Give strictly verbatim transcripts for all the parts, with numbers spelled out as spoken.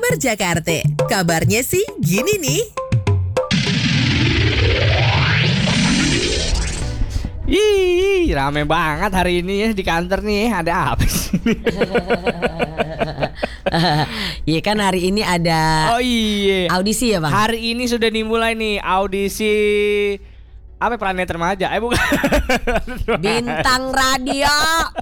Kabar Jakarta. Kabarnya sih gini nih. Ih, rame banget hari ini ya di kantor nih. Ada apa sih? Iya kan hari ini ada Oh iya, audisi ya Bang? hari ini sudah dimulai nih audisi apa Planet Remaja? Eh bukan. Bintang Radio.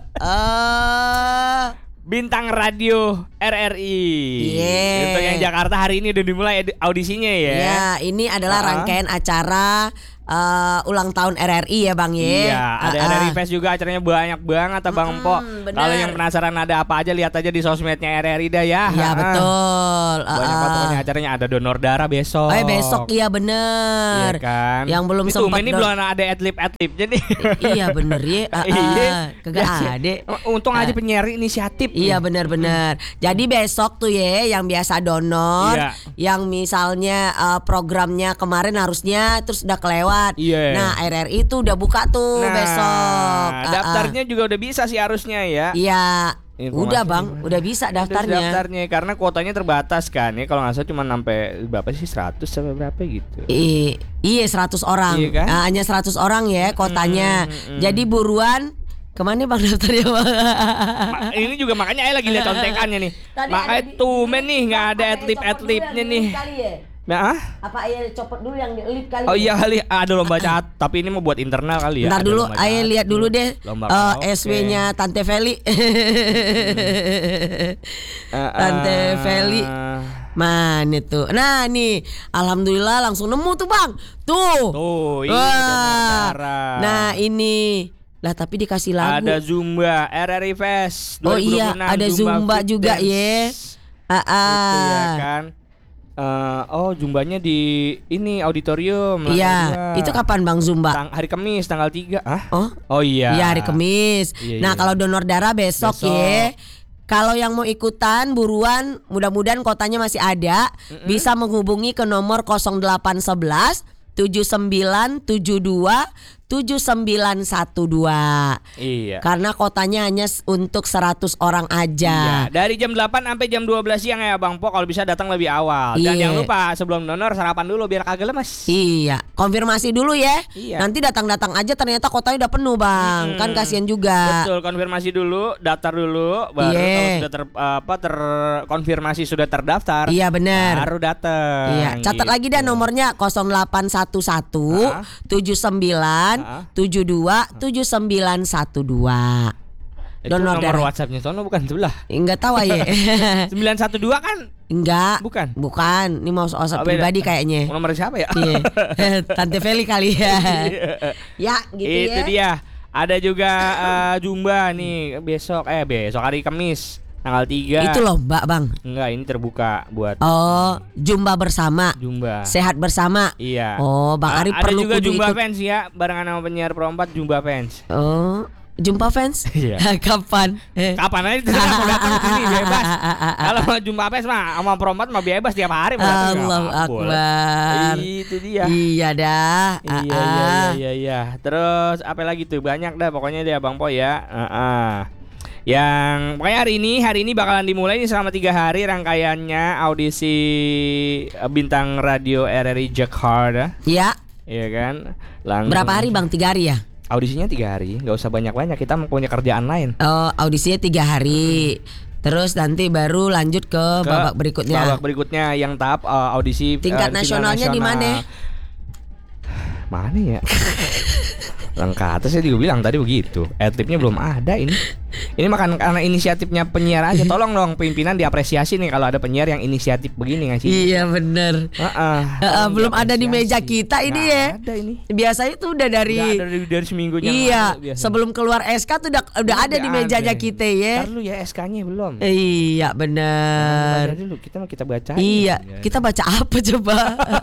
Eh Bintang Radio R R I. Yeah. Untuk yang Jakarta hari ini udah dimulai edi- audisinya ya. Ya, ini adalah Ah. rangkaian acara eh, ulang tahun R R I ya Bang ya. Iya, ada Ah, R R I ah. Fest juga, acaranya banyak banget Abang Mm-mm, Po. bener. Kalau yang penasaran ada apa aja, lihat aja di sosmednya R R I dah ya. Iya Ah. betul. Ah, Banyak banget ah. pokoknya acaranya, ada donor darah besok. Eh besok iya bener. Iya kan. Yang belum Itu sempat ini don- belum ada adlib-adlibnya nih. Iya bener ya. Ah, ah. Iya. Kagak Biasa. ada. Untung aja penyiar inisiatif. Iya benar-benar. Jadi besok tuh ya yang biasa donor, Iya. yang misalnya eh, programnya kemarin harusnya terus udah kelewat. Iya. Nah R R I tuh udah buka tuh Nah, besok. Ah, ah. daftarnya juga udah bisa sih harusnya ya. Iya. Informasi Udah Bang, gimana? udah bisa Udah daftarnya. daftarnya karena kuotanya terbatas kan ya, kalau nggak salah cuma sampai berapa sih, seratus sampai berapa gitu. I- iya seratus orang. Iya kan? Ah, hanya seratus orang ya kotanya. Mm, mm, mm. Jadi buruan kemana Bang daftarnya Bang? Ma- ini juga makanya saya lagi lihat contekannya nih. Tadi Makanya ada di- tumen nih nggak ada Apa, yang adlib-adlibnya copot dulu nih. yang di-lip kali ya? Nah, ah? Apa ya copot dulu yang di-lip kali? Oh ya? iya kali ada lomba cat, tapi ini mau buat internal kali ya. Ntar Ada dulu, lomba ayo cat. lihat dulu deh Lomba eh, karaoke. S W-nya Tante Feli. Eh, Tante eh, Feli. Mana tuh? Nah nih, alhamdulillah langsung nemu tuh Bang. Tuh. Tuh, ini Wah. donor darah. Nah ini. Lah tapi dikasih lagu. Ada Zumba R R I Fest Oh iya, dua ribu dua puluh enam, ada Zumba Fit juga Dance. ya. Ah, Itu ya ah. kan. Eh, oh Zumbanya di ini auditorium. Iya, Lantai dua. itu kapan Bang Zumba? Tang- hari Kamis tanggal tiga. Ah? Oh, Oh iya. iya hari Kamis. Iya, Nah iya. kalau donor darah besok, Besok. ya. Kalau yang mau ikutan buruan, mudah-mudahan kotanya masih ada. Bisa menghubungi ke nomor nol delapan satu satu tujuh sembilan tujuh dua tujuh sembilan satu dua. Iya. Karena kotanya hanya s- untuk seratus orang aja. Iya, dari jam delapan sampai jam dua belas siang ya Bang Po, kalau bisa datang lebih awal. Dan Iya. jangan lupa sebelum donor sarapan dulu biar kagak lemes. Iya, konfirmasi dulu ya. Iya. Nanti datang-datang aja ternyata kotanya udah penuh Bang. Mm-mm. Kan kasihan juga. Betul, konfirmasi dulu, daftar dulu, baru Iya. kalau sudah ter apa terkonfirmasi sudah terdaftar. Iya benar. Baru datang. Iya, catat lagi dah nomornya nol delapan satu satu Ah. tujuh sembilan Ah. tujuh dua tujuh sembilan satu dua. Itu Donor nomor darah. WhatsAppnya sono bukan sebelah. Enggak tahu ya. sembilan satu dua kan? Enggak. Bukan. Bukan. Ini mau WhatsApp Oh, beda. pribadi kayaknya. Nomor siapa ya? Iya. Tante Feli kali ya. Ya, gitu Itu ya. dia. Ada juga eh, Zumba nih besok eh besok hari Kamis tanggal tiga. Itu loh, Mbak Bang. Enggak, ini terbuka buat Oh, Zumba bersama. Zumba. Sehat bersama. Iya. Oh, Bang A- Ari ada perlu juga kudu Zumba ikut. fans ya, barengan sama penyiar Pro empat Zumba fans. Oh, jumpa fans? Iya. Kapan? Eh. Kapan aja terserah mau datang ke sini bebas. Kalau mau Zumba fans mah sama Pro empat mah bebas tiap hari mau datang. nggak Allahu apa-apa, boleh. Akbar. Itu dia. Iya dah. Iya, Ah, iya, ah. iya, iya, iya. Terus apa lagi tuh, banyak dah pokoknya dia Bang Po ya. Heeh. Yang pokoknya hari ini hari ini bakalan dimulai ini selama tiga hari rangkaiannya audisi eh, bintang radio R R I Jakarta. Ya. Iya kan? Langsung. Berapa hari Bang? Tiga hari ya? Audisinya tiga hari, nggak usah banyak-banyak, kita mau punya kerjaan lain. Oh, audisinya tiga hari. Terus nanti baru lanjut ke, Ke babak berikutnya. Babak berikutnya yang tahap eh, audisi eh, Tingkat final nasionalnya di nasional. mana? Mana ya? Lengkap saya juga bilang tadi begitu. Adlibnya belum ada ini. Ini makan karena inisiatifnya penyiar aja. Tolong dong pimpinan diapresiasi nih kalau ada penyiar yang inisiatif begini ngasih. Iya bener. Heeh. Heeh, belum ada di meja kita ini Nggak ya. Ada ini. Biasanya tuh udah dari Nggak ada dari, dari seminggunya. Iya, lalu biasanya. sebelum keluar S K tuh udah, udah ada di mejanya ada. kita ya. Ntar dulu ya S K-nya belum. Iya Baca bener. dulu kita mau kita baca. Iya, kita baca apa coba?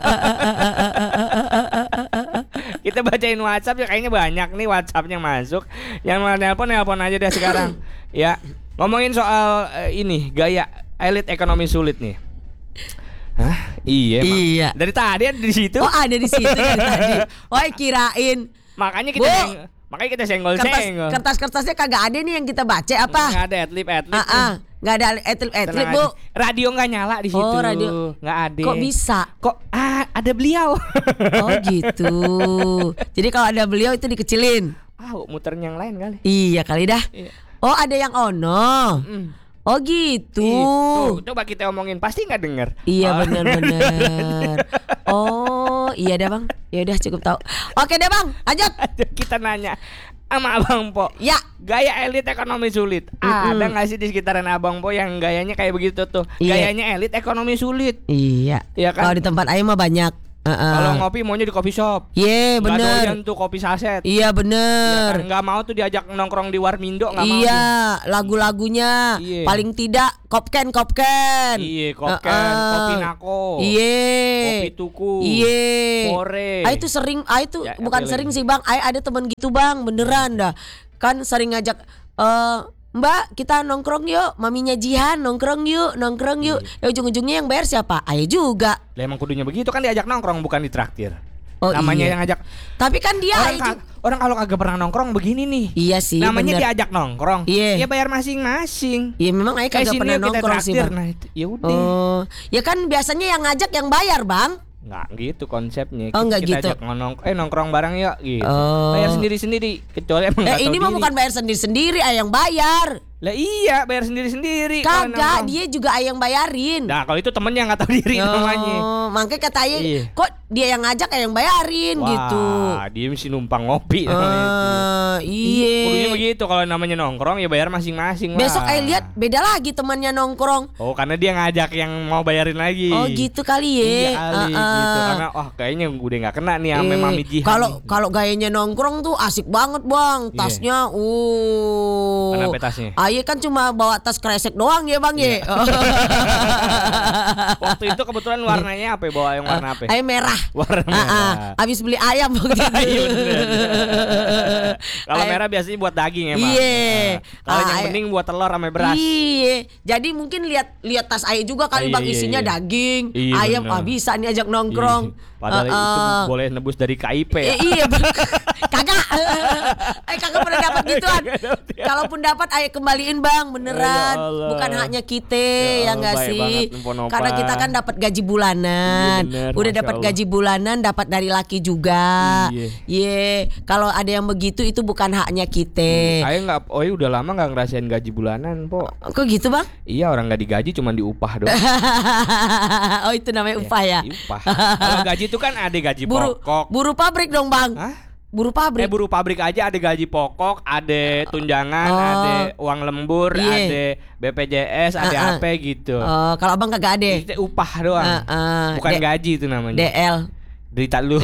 Kita bacain WhatsApp ya, kayaknya banyak nih WhatsApp-nya masuk. Yang mau nelpon nelpon aja deh sekarang. Ya, ngomongin soal eh, ini gaya elit ekonomi sulit nih. Hah? Iya, Mak. Iya. Dari tadi ada di situ. Oh ada di situ dari tadi. Wah kirain. Makanya kita Bu, yang Makanya kita Kertas, senggol-senggol. kertas-kertasnya kagak ada nih yang kita baca apa? Nggak ada adlib-adlib. Ah, ah, nggak ada atlet-atlet Tenang Bu. aja. Radio nggak nyala di situ. Oh, radio. Nggak ada. Kok bisa? Kok ah ada beliau. Oh gitu. Jadi kalau ada beliau itu dikecilin. Ah, muternya yang lain kali. Iya kali dah. Iya. Oh ada yang ono. Mm. Oh gitu. Itu. Coba kita omongin pasti nggak denger. Iya Oh. benar-benar. Oh iya dah bang. Ya udah cukup tahu. Oke deh bang. Lanjut. Kita nanya sama Abang Po. Ya. Gaya elit ekonomi sulit. Ada nggak sih di sekitaran Abang Po yang gayanya kayak begitu tuh? Iya. Gayanya elit ekonomi sulit. Iya. Iya kan? Kalau di tempat ayam mah banyak. Uh-uh. Kalau ngopi maunya di coffee shop. Iya Nggak bener. doyan tuh kopi saset. Iya Iya bener. kan? Nggak mau tuh diajak nongkrong di Warmindo, nggak mau. Iya, tuh. lagu-lagunya Iya. paling tidak kopken kopken. Iya, kopken, Uh-uh. kopi nako. Iya. Kopi tuku. Iya. Sore. Ah itu sering, ah itu Ya, bukan apa sering lagi? sih bang. Ah ada teman gitu bang, beneran dah. Kan sering ngajak. eh Mbak kita nongkrong yuk, maminya Jihan nongkrong yuk, nongkrong yuk. Ya ujung-ujungnya yang bayar siapa? Ayah juga. Lah emang kudunya begitu kan diajak nongkrong bukan ditraktir. Oh, Namanya iya. yang ngajak. Tapi kan dia Orang, ayah ka- juga. orang kalau kagak pernah nongkrong begini nih. Iya sih. Namanya bener. diajak nongkrong. Iya. Ya bayar masing-masing. Iya memang ayah Kayak kagak sini pernah yuk kita nongkrong sih traktir. bang. Nah, itu ya udah. Oh, ya kan biasanya yang ngajak yang bayar bang. Nggak gitu konsepnya. Oh, nggak kita gitu. ajak nongkrong, eh nongkrong bareng yuk gitu. Oh. Bayar sendiri-sendiri. Kecuali emang nggak Eh tahu ini mah diri. bukan bayar sendiri-sendiri, ayah yang bayar. Lah iya, bayar sendiri-sendiri. kalau Kagak, nongkrong. dia juga ayah yang bayarin. Nah, kalau itu temennya nggak tahu diri namanya. Oh, makanya kata ayah, Iya. kok dia yang ngajak ayah yang bayarin gitu. Wah, dia mesti numpang ngopi namanya itu. Ah, Kudunya iya. begitu kalau namanya nongkrong ya bayar masing-masing lah. Besok ayah lihat beda lagi temannya nongkrong. Oh, karena dia ngajak yang mau bayarin lagi. Oh gitu kali ya. Iya kali Ah, ah. gitu. Karena wah kayaknya udah nggak kena nih sama Eh, Mami Jihan. Kalau kalau gayanya nongkrong tuh asik banget bang. Iya. Tasnya, uh. Kenapa tasnya? Ayah kan cuma bawa tas kresek doang ya bang ya. Waktu itu kebetulan warnanya apa ya? Bawa yang warna apa? Ayah merah. Warna Ah, ah. merah. Habis beli ayam waktu itu. Iya, bener. Kalau Ayam- merah biasanya buat daging emang. Iya. Nah, kalau Ah, yang ayam- bening buat telur sama beras. Iya, jadi mungkin lihat lihat tas ayah juga kali Iya, bang iya, isinya iya. daging, Iya, ayam, bener. ah bisa nih ajak nongkrong. Iya. Padahal Ah, itu ah. boleh nebus dari K I P ya. Eh, iya bang, kagak, eh kagak pernah dapat gituan. Kagak dapet ya. Kalaupun dapat ayah kembaliin bang, beneran, Ya Allah. bukan haknya kita, Ya ya Allah, nggak baik sih? banget, Mpok Nopal. Karena kita kan dapat gaji bulanan, Iya, bener, udah Masya dapat Allah. gaji bulanan, dapat dari laki juga. Iya. Iya, kalau ada yang begitu itu bukan haknya kita. Ayo nggak, oh iya udah lama nggak ngerasain gaji bulanan, po. Kok gitu bang? Iya orang nggak digaji cuma diupah doang. Oh itu namanya upah ya. Upah. Kalau gaji itu kan ada gaji Buru pokok. buru pabrik dong bang. Hah? Buru Eh pabrik. buru pabrik aja ada gaji pokok, ada tunjangan, Oh. ada uang lembur, Iya. ada B P J S, ada Ah, ah. apa gitu. Oh, kalau abang kagak ada. Itu upah doang. Ah, ah. Bukan D- gaji itu namanya. D L. Derita lu.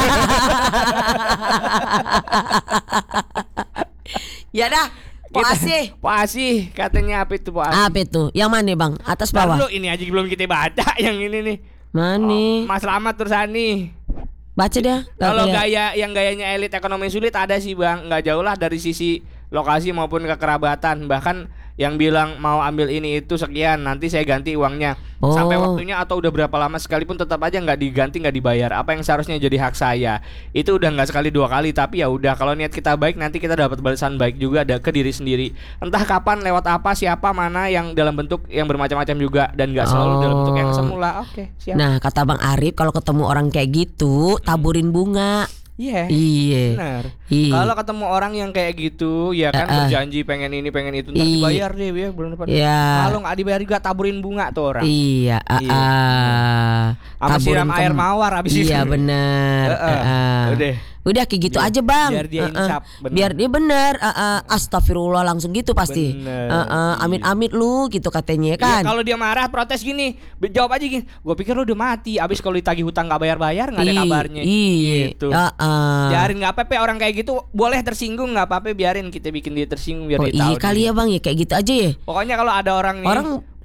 Ya dah. Po Kita- asih. Po Asih katanya apa itu Po Asih? Apa itu? Yang mana bang? Atas Ntar bawah? dulu, ini aja belum kita baca yang ini nih. Mana? Mas Slamet Tursani. Baca dia. Kalau gaya yang gayanya elit ekonomi sulit ada sih bang, nggak jauh lah dari sisi lokasi maupun kekerabatan. Bahkan yang bilang mau ambil ini itu sekian, nanti saya ganti uangnya Oh. sampai waktunya atau udah berapa lama sekalipun tetap aja nggak diganti, nggak dibayar. Apa yang seharusnya jadi hak saya itu udah nggak sekali dua kali, tapi ya udah kalau niat kita baik nanti kita dapat balasan baik juga ada ke diri sendiri. Entah kapan, lewat apa, siapa, mana yang dalam bentuk yang bermacam-macam juga dan nggak selalu Oh. dalam bentuk yang semula. Oke, siap. Nah kata bang Arif kalau ketemu orang kayak gitu taburin bunga. Iya. Iya. Benar. Iya. Kalau ketemu orang yang kayak gitu, ya kan Eh, eh. berjanji pengen ini pengen itu, ntar Iya. dibayar deh ya bulan depan. Iya. Kalau nggak dibayar juga taburin bunga tuh orang. Iya. ah, Iya. ah. Sama siram Taburin air kem- mawar abis itu. Iya benar. Eh, eh. ah, ah. Udah. Udah kayak gitu Biar- aja bang. biar dia Ah, ah. insaf, bener. Biar dia bener. ah, ah. Astagfirullah langsung gitu pasti. Bener. Ah, ah. Amit-amit lu gitu katanya kan. Iya, kalau dia marah protes gini, be- jawab aja gini. Gue pikir lu udah mati. Abis kalau ditagih hutang nggak bayar-bayar nggak ada Ih, kabarnya. Iya. Gitu. Ah, ah. Biarin nggak apa-apa orang kayak gitu boleh tersinggung nggak apa-apa biarin kita bikin dia tersinggung biar Oh dia iya tahu. kali dia. ya bang ya kayak gitu aja ya. Pokoknya kalau ada orang nih Orang- punya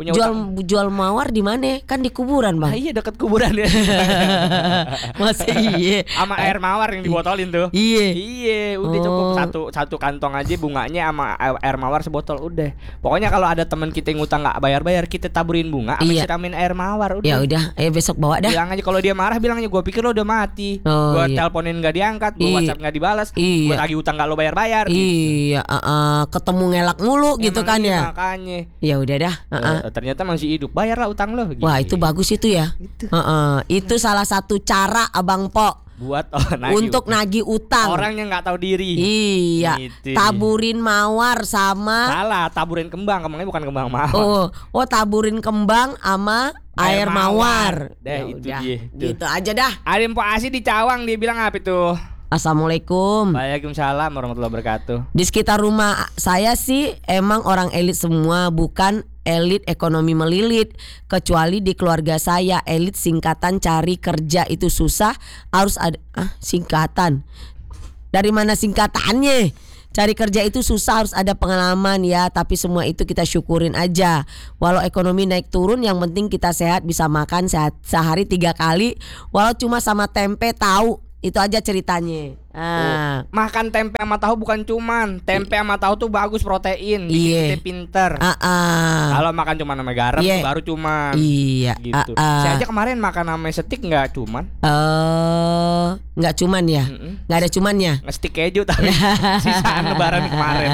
punya jual utang. jual mawar di mana? Kan di kuburan, Ah, Bang. iya dekat kuburan ya. Masa iya. Sama air mawar yang dibotolin tuh. Iya. Iya, udah Oh. cukup satu satu kantong aja bunganya sama air mawar sebotol udah. Pokoknya kalau ada teman kita yang utang nggak bayar-bayar, kita taburin bunga, sama Iya. siramin air mawar udah. Ya udah, ayo besok bawa dah. Bilang aja kalau dia marah, bilang aja gue pikir lo udah mati. Oh, Gue iya. teleponin nggak diangkat, gue Iya. WhatsApp nggak dibalas, Iya. gue lagi utang nggak lo bayar-bayar. Iya, uh, uh, ketemu ngelak mulu gitu Emang kan iya, ya. Makanya. Ya udah dah. uh, uh. Eh, ternyata masih hidup, bayarlah utang lo. Wah, Gitu. itu bagus itu ya. Itu. Uh, uh. Itu salah satu cara Abang Po Buat oh, nagih untuk utang. nagih utang. Orang yang nggak tahu diri. Iya, Gitu. taburin mawar sama Salah, taburin kembang, kembangnya bukan kembang mawar. oh, oh taburin kembang sama air, Air mawar. mawar. Dah, Ya itu udah, dia, tuh. gitu aja dah. Ada Mpok Asi di Cawang, dia bilang apa itu? Assalamualaikum. Waalaikumsalam warahmatullahi wabarakatuh. Di sekitar rumah saya sih emang orang elit semua, bukan elit ekonomi melilit. Kecuali di keluarga saya, elit singkatan cari kerja itu susah, harus ada ah, singkatan. Dari mana singkatannya? Cari kerja itu susah, harus ada pengalaman ya. Tapi semua itu kita syukurin aja. Walau ekonomi naik turun, yang penting kita sehat, bisa makan sehat sehari tiga kali. Walau cuma sama tempe tahu. Itu aja ceritanya. Ah. Makan tempe sama tahu bukan cuman tempe sama tahu tuh bagus protein, bikin Iya. kita pinter. Ah, ah. Kalau makan cuma sama garam Iya. tuh baru cuman. Iya. Gitu. Ah, ah. Saya aja kemarin makan sama steak nggak cuman, Eh, nggak cuman ya, Mm-mm. nggak ada cumannya. nge-steak keju tapi sisaan lebaran kemarin.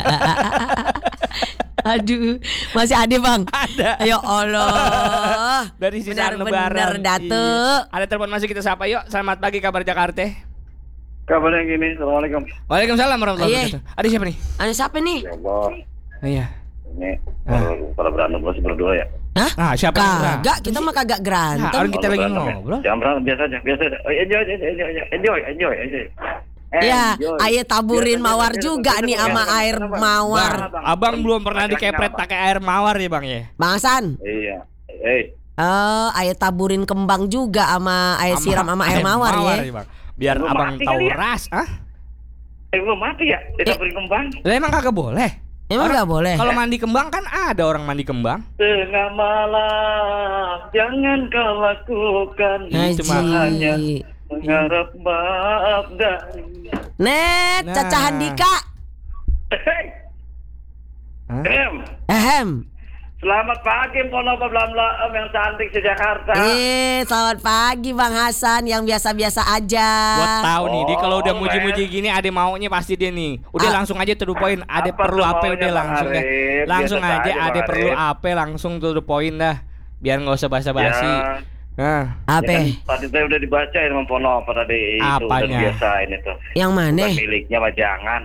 Aduh, masih ada bang. Ada. Ya Allah. Dari sisaan Bener-bener lebaran. Datu. Iya. Ada telepon masih kita sapa yuk. Selamat pagi kabar Jakarta. Kabarnya gini, assalamualaikum. Waalaikumsalam warahmatullahi Iya. wabarakatuh. Ada siapa nih? Ada siapa nih? Ya Allah, Oh, iya. ini kalau pada berantem masih berdua ya. Hah? Ah, siapa yang berang? Kagak, kita mah kagak Nah, gerantem. orang kita Kalau lagi berantem ya. ngobrol. Jangan berantem, biasa aja, biasa aja. Oh, enjoy, enjoy, enjoy, enjoy, enjoy, enjoy, enjoy. Ya, Enjoy. ayo taburin Biasa, mawar biasa, juga biasa, nih biasa, sama biasa, air biasa, mawar. Bang, Abang belum pernah Laki-laki dikepret kenapa? pakai air mawar ya bang ya? Bang Hasan, Iya. Eh, eh, ayo taburin kembang juga sama air siram sama air mawar ya. Bang. Biar Belum abang mati tahu kali ya? ras, ah? eh belum mati ya? Kita beri kembang. Lah emang kagak boleh. Emang Orang- nggak boleh? Kalau mandi kembang kan ada orang mandi kembang. Tengah malam, jangan kau lakukan. Itu mah hanya Haji. mengharap maaf dari. Net, Nah. Caca Handika. Hei, Hah? Em, Ehem. selamat pagi Pono Bablam yang cantik di Jakarta. Eh, selamat pagi Bang Hasan yang biasa-biasa aja. Buat tahu nih, dia kalau udah Oh, muji-muji gini ada maunya pasti dia nih. Udah Ah. langsung aja to the point. Ada Apa perlu tuh apa maunya, udah Bang langsung deh. Arif? Langsung Biasa aja aja, ada Bang perlu Arif. apa langsung to the point dah. Biar nggak usah basa-basi. Ya, Nah, Apa? ya kan, tadi saya udah dibacain sama Pono pada di itu udah Apanya? biasain itu. Yang mana? Bukan miliknya mah jangan.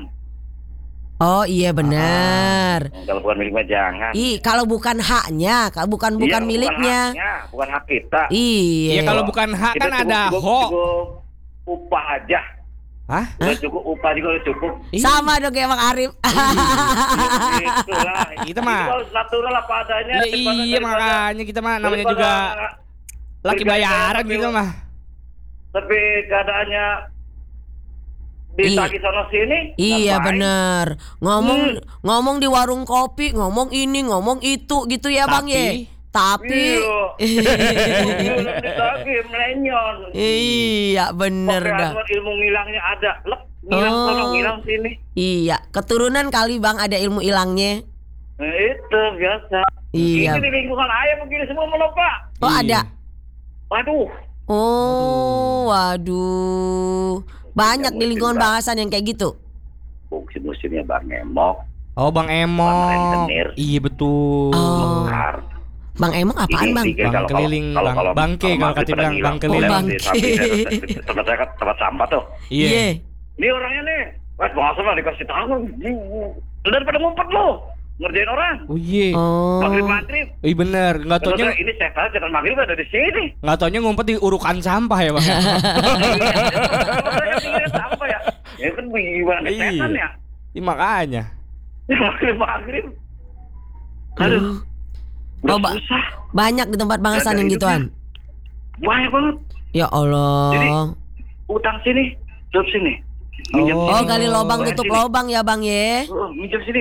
Oh iya benar. Kalau bukan milik mah jangan. Ih, kalau bukan haknya, kalau bukan bukan Iya, miliknya. Bukan haknya, bukan hak kita. Iya. ya kalau bukan hak Kita kan cukup- ada cukup- ho. cukup upah aja. Hah? Udah cukup upah juga udah cukup. Sama dong kayak Bang Arif. Itulah. Itu mah. Itu harus natural apa adanya. Ya, daripada- iya daripada- makanya kita mah namanya daripada- juga laki daripada- bayaran tapi- gitu mah. Tapi keadaannya ditagih sono sini. Iya ngapain? benar. Ngomong Hmm. ngomong di warung kopi, ngomong ini, ngomong itu gitu ya Bang Tapi- ye. Tapi Iya. Belum ditagih melenyon. iya bener Oke, dah. anu ilmu ngilangnya ada. Lek, ngilang Oh. sono, ngilang sini. Iya, keturunan kali Bang ada ilmu ilangnya. Nah, itu biasa. Iya. Ini di lingkungan ayam begini semua melopak. Oh Iya. ada. Waduh. Oh, waduh. Banyak di lingkungan Bang Hasan yang kayak gitu. Musim-musimnya Bang Emok. Oh Bang Emok. rentenir. Iya betul. Oh. Mekar. Bang Emang apaan Ini Bang? tiga, Bang kalau- kalau- keliling, kalau- bang- kalau- bangke kalau kalau maghrib kata pada bilang, ngilang. bang keliling. Oh, bang. di samping saya- tempat saya kan tempat sampah tuh. Iya. Ini orangnya nih. Wah, Bang Hasan lah dikasih tahu. Lu daripada ngumpet lu ngerjain orang. Oh iya. Oh. Maghrib maghrib. Iya bener. Nggak Terus taunya ini saya tahu jangan maghrib ada di sini. nggak taunya ngumpet di urukan sampah ya bang. Iya, sampah ya. Ya kan gimana Iya. setan ya. Iya makanya. Maghrib maghrib. Aduh. Udah Oh, Ba- susah. Banyak di tempat Bang Hasan yang gituan. Banyak banget. Ya Allah. Jadi, Utang sini, tutup sini. Minjem Oh. Oh, sini. gali lobang Bayar tutup sini. lobang ya Bang ye. Oh, minjem sini.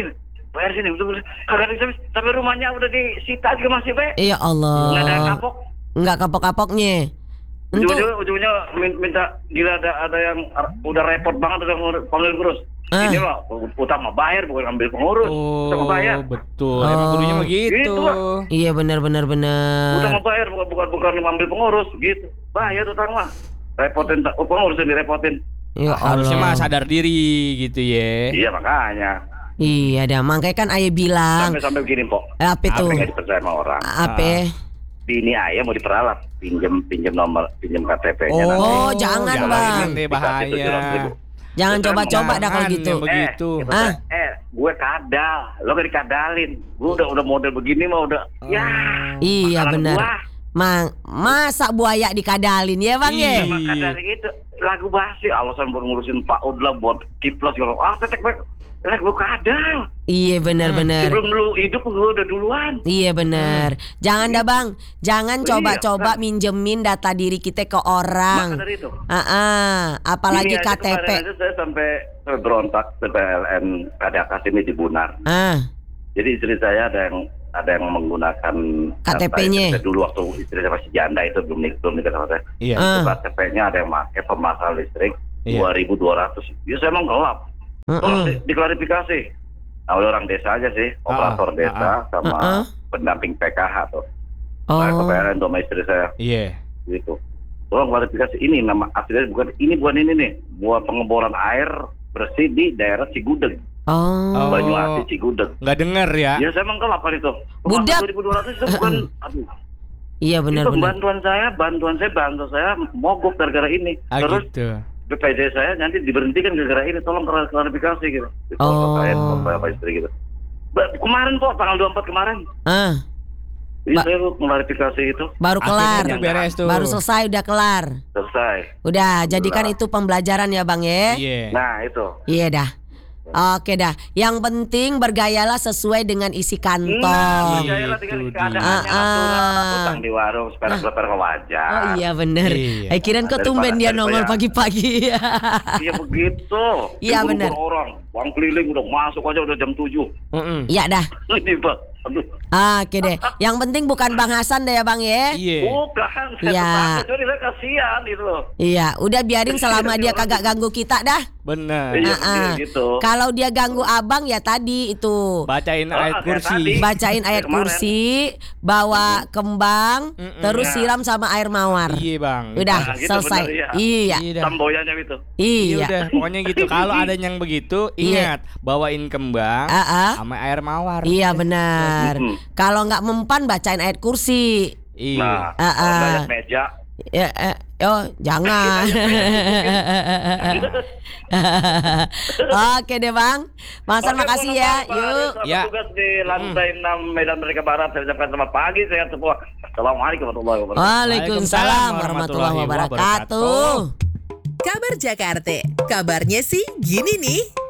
bayar sini betul-betul. Kagak sampai, sampai rumahnya udah disita juga masih be. Ya Allah. Nggak ada kapok. Nggak kapok-kapoknya. Untuk Ujung-ujungnya ujungnya min- minta gila ada ada yang ar- udah repot banget udah ngur- panggil pengurus. Ah. Ini mah utang mah bayar bukan ambil pengurus. Utang mah bayar. Oh, betul. Emang kudunya Oh. begitu. Gitu, Pak. iya benar-benar Utang benar. mah bayar bukan bukan bukan ambil pengurus gitu. Bayar utang mah. Repotin tak- pengurus yang direpotin. Ya Harusnya mah Allah. sadar diri gitu ya. Iya makanya. Iya dah, makanya kan ayah bilang. Sampai-sampai begini, Pok. Apa itu? Apa nggak dipercaya sama orang? Apa? Bini ayah mau diperalat, pinjem pinjem nomor, pinjem K T P-nya. Oh, nanti. jangan, jangan Bang. deh, bahaya. Jangan Terus coba-coba dah kalau jangan gitu. yang begitu. Eh, Ah. eh, gue kadal, lo gak dikadalin. Gue udah udah model begini mah udah. Ya. Iya makanan benar. gua. Mang, masa buaya dikadalin ya Bang ya? Iya. Emang kadal gitu. Lagu basi, alasan buat ngurusin Pak Udla buat kiplos gitu. Ah, tetek baik. Lah gue kadal. Iya benar-benar. Sebelum lu hidup gue udah duluan. Iya benar. Jangan dah Bang, jangan Iya, coba-coba kan. minjemin data diri kita ke Maka orang. dari itu. Ah, ah, apalagi Ini aja K T P. kemarin aja saya sampai sampai berontak ke P L N Kadakas ini di Bunar. Ah, Jadi istri saya ada yang ada yang menggunakan K T P-nya. data dulu waktu istri saya masih janda itu belum nikah belum nikah sama saya. Iya. Ah. K T P-nya ada yang pakai pemasang listrik Iya. dua ribu dua ratus. Ya saya emang gelap. Tolong mm-mm. di- diklarifikasi. Nah, oleh orang desa aja sih, operator Ah, desa ah, sama ah. pendamping P K H tuh. Oh, Saya ke P L N sama istri saya Iya. gitu. Tolong klarifikasi ini nama aslinya bukan ini bukan ini nih, buat pengeboran air bersih di daerah Cigudeg, oh, Oh. Banyuasin Cigudeg. Nggak denger ya? Ya saya emang gelap kali itu. Budak. dua ribu dua ratus itu bukan aduh. iya Itu benar-benar. bantuan saya, bantuan saya, bantuan saya mogok gara-gara ini. Ah, Terus gitu. B P J saya nanti diberhentikan gara-gara ini. Tolong klarifikasi gitu. Itu Oh. saya apa istri gitu. Ba- Kemarin kok tanggal dua puluh empat kemarin. Ah, Jadi Ba- saya klarifikasi itu baru kelar. Akhirnya tuh beres tuh. Baru selesai udah kelar. selesai. Udah, jadikan Alhamdulillah. itu pembelajaran ya Bang ya. Iya. Nah itu. Iya dah. Oke dah. Yang penting bergayalah sesuai dengan isi Nah, kantong. bergayalah dengan Itu keadaannya. dia. Ah, ah. Utang di warung, sepeda-sepeda ke wajah. Oh iya bener. Iya. Eh kirain kok Daripada- tumben dia nongol daripada- pagi-pagi. Iya begitu. Iya, Buru-buru bener. orang, uang keliling udah masuk aja udah jam tujuh. Mm-mm. Iya dah. Ini Pak. Aduh. Oke deh. Yang penting bukan Bang Hasan deh ya Bang ya. Iya. Bukan, saya Iya. tetangga, jadi saya kasihan gitu loh. Iya, udah biarin selama dia kagak ganggu kita dah. Bener. Iya, Ah, ah. gitu. Kalau dia ganggu abang ya tadi itu. Bacain Oh, ayat kayak kursi. tadi. Bacain ayat Kemarin. kursi, bawa kembang, Mm-mm. terus Ya. siram sama air mawar. Iya bang. Udah Nah, gitu selesai. bener, ya. Iya. Iya dah. Samboyannya itu. Iya Iya. udah. Pokoknya gitu. Kalau ada yang begitu, ingat bawain kembang Ah, ah. sama air mawar. Iya benar. Mm-mm. Kalau nggak mempan bacain ayat kursi. Iya. Nah, Ah, kalau nggak ah. ada meja. Ya, eh, oh jangan. Oke deh bang, Bang Hasan Oke, makasih Bang ya. Hasan, Pak Yuk. Haris, selamat Ya. tugas di lantai enam Medan Merdeka Barat. Saya ucapkan selamat pagi, sehat semua. Assalamualaikum warahmatullahi wabarakatuh. Waalaikumsalam warahmatullahi wabarakatuh. Kabar Jakarta. Kabarnya sih gini nih.